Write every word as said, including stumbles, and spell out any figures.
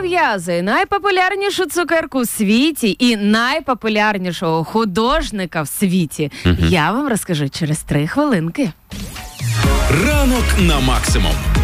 пов'язує найпопулярнішу цукерку у світі і найпопулярнішого художника в світі? Угу. Я вам розкажу через три хвилинки. Ранок на максимум.